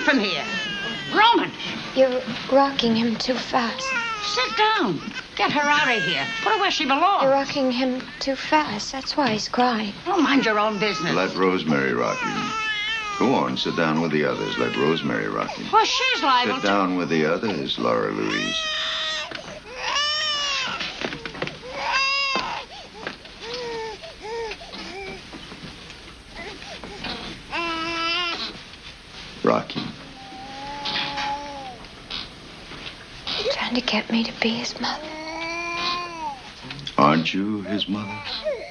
from here. Roman! You're rocking him too fast. Sit down. Get her out of here. Put her where she belongs. You're rocking him too fast. That's why he's crying. Oh, mind your own business. Let Rosemary rock you. Go on, sit down with the others. Let Rosemary rock you. Well, she's liable Sit down with the others, Laura Louise. Rocky. Trying to get me to be his mother. Aren't you his mother?